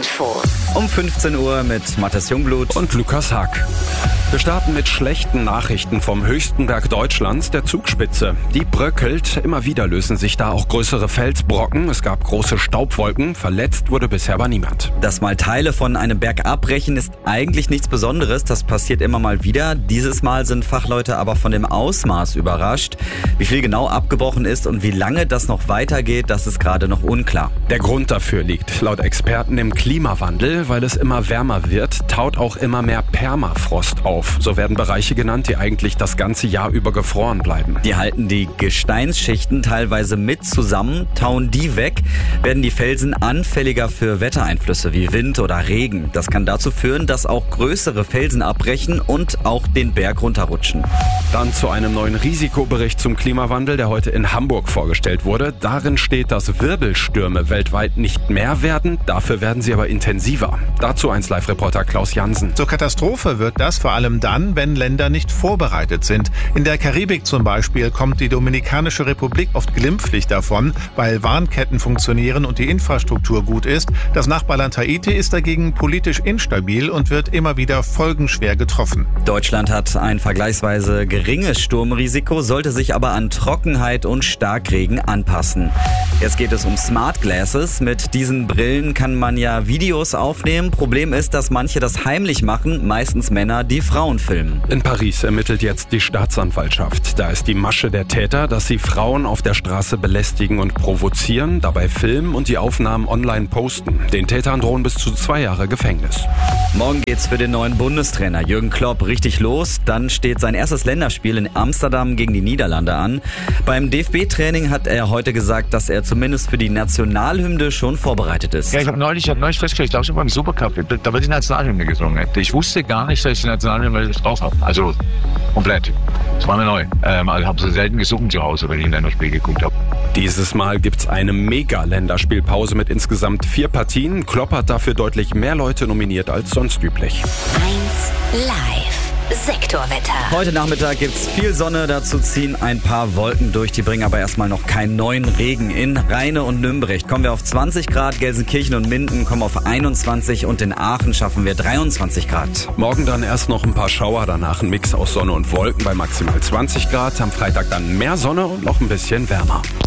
Infos. Um 15 Uhr mit Matthias Jungblut und Lukas Hack. Wir starten mit schlechten Nachrichten vom höchsten Berg Deutschlands, der Zugspitze. Die bröckelt, immer wieder lösen sich da auch größere Felsbrocken. Es gab große Staubwolken, verletzt wurde bisher aber niemand. Dass mal Teile von einem Berg abbrechen, ist eigentlich nichts Besonderes. Das passiert immer mal wieder. Dieses Mal sind Fachleute aber von dem Ausmaß überrascht. Wie viel genau abgebrochen ist und wie lange das noch weitergeht, das ist gerade noch unklar. Der Grund dafür liegt laut Experten im Klimawandel. Weil es immer wärmer wird, taut auch immer mehr Permafrost auf. So werden Bereiche genannt, die eigentlich das ganze Jahr über gefroren bleiben. Die halten die Gesteinsschichten teilweise mit zusammen. Tauen die weg, werden die Felsen anfälliger für Wettereinflüsse wie Wind oder Regen. Das kann dazu führen, dass auch größere Felsen abbrechen und auch den Berg runterrutschen. Dann zu einem neuen Risikobericht zum Klimawandel, der heute in Hamburg vorgestellt wurde. Darin steht, dass Wirbelstürme weltweit nicht mehr werden, dafür werden sie aber intensiver. Dazu 1Live-Reporter Klaus Jansen. Zur Katastrophe wird das vor allem dann, wenn Länder nicht vorbereitet sind. In der Karibik zum Beispiel kommt die Dominikanische Republik oft glimpflich davon, weil Warnketten funktionieren und die Infrastruktur gut ist. Das Nachbarland Haiti ist dagegen politisch instabil und wird immer wieder folgenschwer getroffen. Deutschland hat ein vergleichsweise geringes Sturmrisiko, sollte sich aber an Trockenheit und Starkregen anpassen. Jetzt geht es um Smart Glasses. Mit diesen Brillen kann man ja Videos aufnehmen. Problem ist, dass manche das heimlich machen, meistens Männer, die Frauen filmen. In Paris ermittelt jetzt die Staatsanwaltschaft. Da ist die Masche der Täter, dass sie Frauen auf der Straße belästigen und provozieren, dabei filmen und die Aufnahmen online posten. Den Tätern drohen bis zu 2 Jahre Gefängnis. Morgen geht's für den neuen Bundestrainer Jürgen Klopp richtig los. Dann steht sein erstes Länderspiel in Amsterdam gegen die Niederlande an. Beim DFB-Training hat er heute gesagt, dass er zumindest für die Nationalhymne schon vorbereitet ist. Ja, ich habe neulich festgestellt, ich glaube, beim Supercup, da wird die Nationalhymne gesungen. Ich wusste gar nicht, dass ich die Nationalhymne drauf habe. Also komplett. Das war mir neu. Ich habe so selten gesungen zu Hause, wenn ich ein Länderspiel geguckt habe. Dieses Mal gibt's eine Mega-Länderspielpause mit insgesamt 4 Partien. Klopp hat dafür deutlich mehr Leute nominiert als sonst üblich. 1Live. Sektorwetter. Heute Nachmittag gibt's viel Sonne, dazu ziehen ein paar Wolken durch, die bringen aber erstmal noch keinen neuen Regen. In Rheine und Nümbrecht kommen wir auf 20 Grad, Gelsenkirchen und Minden kommen auf 21 und in Aachen schaffen wir 23 Grad. Morgen dann erst noch ein paar Schauer, danach ein Mix aus Sonne und Wolken bei maximal 20 Grad. Am Freitag dann mehr Sonne und noch ein bisschen wärmer.